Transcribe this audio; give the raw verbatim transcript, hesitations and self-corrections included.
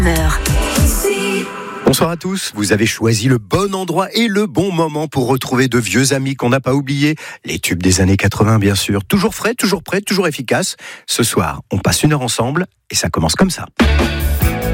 Bonsoir à tous, vous avez choisi le bon endroit et le bon moment pour retrouver de vieux amis qu'on n'a pas oubliés. Les tubes des années quatre-vingts bien sûr, toujours frais, toujours prêts, toujours efficaces. Ce soir, on passe une heure ensemble et ça commence comme ça.